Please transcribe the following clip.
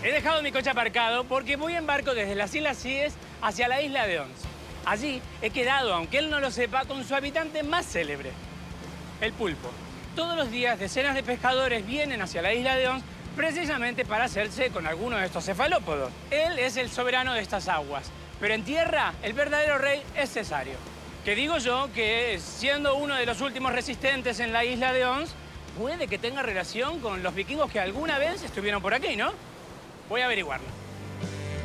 He dejado mi coche aparcado porque voy en barco desde las Islas Cíes hacia la isla de Ons. Allí he quedado, aunque él no lo sepa, con su habitante más célebre, el pulpo. Todos los días decenas de pescadores vienen hacia la isla de Ons precisamente para hacerse con alguno de estos cefalópodos. Él es el soberano de estas aguas, pero en tierra el verdadero rey es Cesario. Que digo yo que, siendo uno de los últimos resistentes en la isla de Ons, puede que tenga relación con los vikingos que alguna vez estuvieron por aquí, ¿no? Voy a averiguarlo.